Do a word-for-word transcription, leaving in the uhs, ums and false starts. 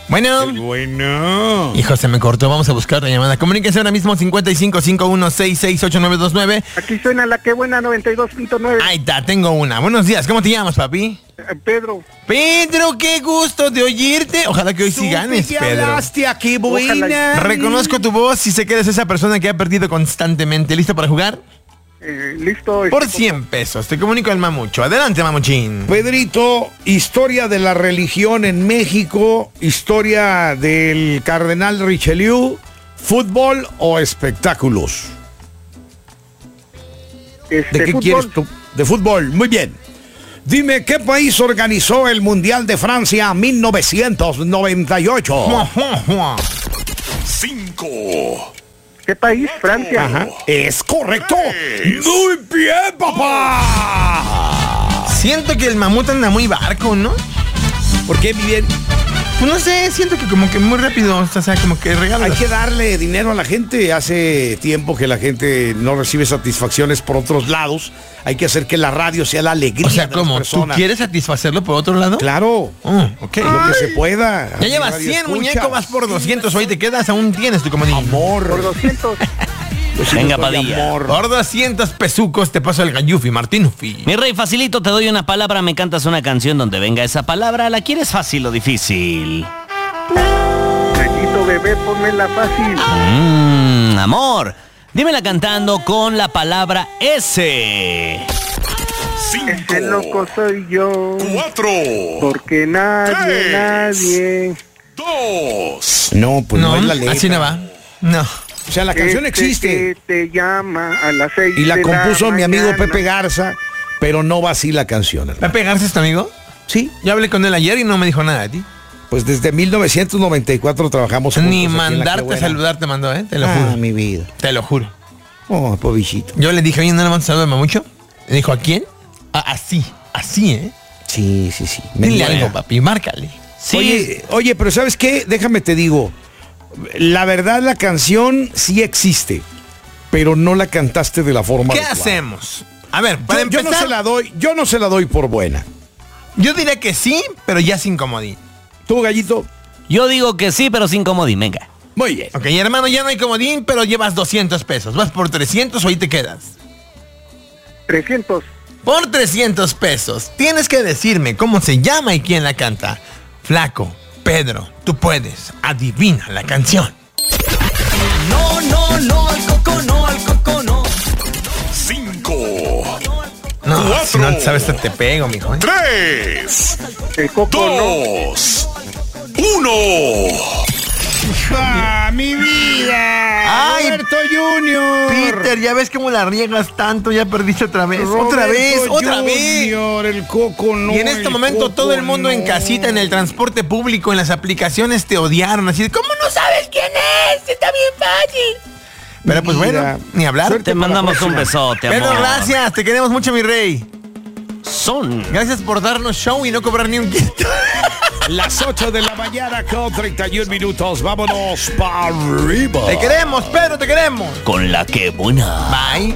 Bueno. Bueno. Hijo, se me cortó. Vamos a buscar la llamada. Comuníquense ahora mismo cincuenta y cinco, cincuenta y uno, sesenta y seis, ochenta y nueve veintinueve. Aquí suena la que buena noventa y dos punto nueve. Ahí está, tengo una. Buenos días. ¿Cómo te llamas, papi? Eh, Pedro. Pedro, qué gusto de oírte. Ojalá que hoy sí ganes, Pedro. Aquí, buena. Reconozco tu voz y sé que eres esa persona que ha perdido constantemente. ¿Listo para jugar? Eh, listo. Por cien pesos. Te comunico el mamucho. Adelante, mamuchín. Pedrito, historia de la religión en México, historia del cardenal Richelieu, fútbol o espectáculos. Este, ¿De qué fútbol. quieres tú? De fútbol, muy bien. Dime, ¿qué país organizó el Mundial de Francia mil novecientos noventa y ocho? Cinco. ¿Qué país? Francia. Ajá. Es correcto. Muy bien, papá. Siento que el mamut anda muy barco, ¿no? ¿Por qué, mi bien? Pues no sé, siento que como que muy rápido, o sea, como que regalos. Hay que darle dinero a la gente. Hace tiempo que la gente no recibe satisfacciones por otros lados. Hay que hacer que la radio sea la alegría O sea, de las ¿cómo? ¿Tú personas. quieres satisfacerlo por otro lado? Claro. Oh, ok. Lo que se pueda. Ya llevas Radio cien, escucha. muñeco, vas por doscientos. Hoy te quedas, aún tienes tu comodín. Amor. Por doscientos. Pues si Venga, no soy Padilla. amor. Por doscientos pesucos te paso el gallufi, Martinufi. Mi rey, facilito, te doy una palabra, me cantas una canción donde venga esa palabra. ¿La quieres fácil o difícil? Gallito bebé, ponmela fácil. Mmm, amor. Dímela cantando con la palabra S. Cinco. Ese loco soy yo. Cuatro. Porque nadie, Tres. nadie. Dos. No, pues no, No, es la letra. así no va. No. O sea, la canción Este existe. que te llama a las seis Y la de compuso mi amigo mañana. Pepe Garza, pero no va así la canción, hermano. ¿Pepe Garza es tu amigo? Sí, Yo hablé con él ayer y no me dijo nada de ti. pues desde mil novecientos noventa y cuatro trabajamos juntos. Ni aquí en La Qué mandarte a Buena. saludar te mandó, ¿eh? Te lo Ah, juro. mi vida. Te lo juro. Oh, pobichito. Yo le dije, oye, ¿no le mandas saludo a Mamucho? Le dijo, ¿a quién? Ah, así, así, ¿eh? Sí, sí, sí. Me Dile duele. algo, papi, márcale. Sí. Oye, oye, pero ¿sabes qué? Déjame te digo. La verdad, la canción sí existe, pero no la cantaste de la forma ¿Qué adecuada. hacemos? A ver, para Yo, yo empezar, no se la doy, yo no se la doy por buena. yo diría que sí, pero ya sin comodín. ¿Tú, Gallito? Yo digo que sí, pero sin comodín, venga. Muy bien. Ok, hermano, ya no hay comodín, pero llevas doscientos pesos. ¿Vas por trescientos o ahí te quedas? trescientos. Por trescientos pesos, tienes que decirme cómo se llama y quién la canta. Flaco, Pedro, tú puedes. Adivina la canción. No, no, no, al coco no, al coco no. Cinco. No, Cuatro. si no sabes, te pego, mijo. ¿eh? Tres. El coco no. Dos. Uno. ¡Ah, mi vida! Ay, Roberto Junior. Peter, ya ves cómo la riegas tanto, ya perdiste otra vez. Roberto otra vez, otra vez. Junior, el coco no. Y en este el momento coco todo el mundo en no. casita, en el transporte público, en las aplicaciones te odiaron. Así de, ¿cómo no sabes quién es? Está bien fácil. Pero pues Mira, bueno, ni hablar. suerte Te para la mandamos un próxima. besote, Pedro, amor. gracias, te queremos mucho, mi rey. Son. Gracias por darnos show y no cobrar ni un quinto. Las ocho de la mañana con treinta y un minutos. Vámonos para arriba. Te queremos, Pedro, te queremos. Con la que buena. Bye.